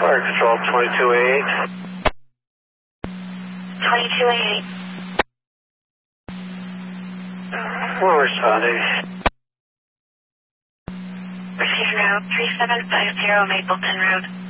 Fire Control 2288. 2288. We're responding. Receive route 3750 Mapleton Road.